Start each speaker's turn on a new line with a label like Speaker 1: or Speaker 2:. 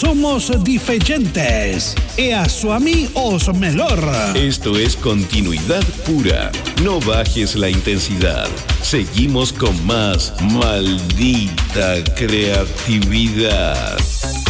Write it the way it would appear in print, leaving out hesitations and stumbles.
Speaker 1: somos diferentes. E a su mí os melhor.
Speaker 2: Esto es continuidad pura. No bajes la intensidad. Seguimos con más maldita creatividad.